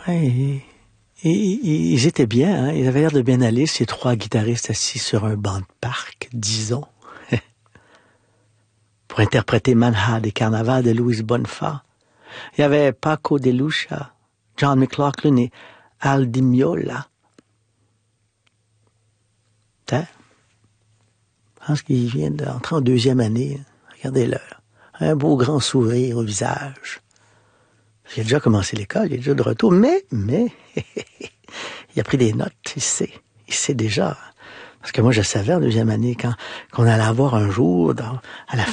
Ouais, ils étaient bien, hein? Ils avaient l'air de bien aller, ces trois guitaristes assis sur un banc de parc, disons, pour interpréter Manha des carnavals de Luis Bonfa. Il y avait Paco de Lucia, John McLaughlin et Al Di Meola. Je pense qu'il vient d'entrer en deuxième année. Regardez-le. Un beau grand sourire au visage. Il a déjà commencé l'école, il est déjà de retour, mais, il a pris des notes, il sait déjà. Parce que moi, je savais en deuxième année qu'on allait avoir un jour, à la